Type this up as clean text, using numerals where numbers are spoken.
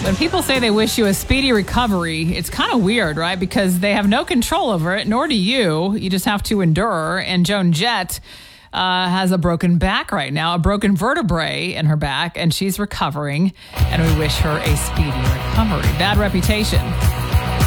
When people say they wish you a speedy recovery, it's kind of weird, right? Because they have no control over it, nor do you. You just have to endure. And Joan Jett has a broken back right now, a broken vertebrae in her back, and she's recovering. And we wish her a speedy recovery. Bad Reputation.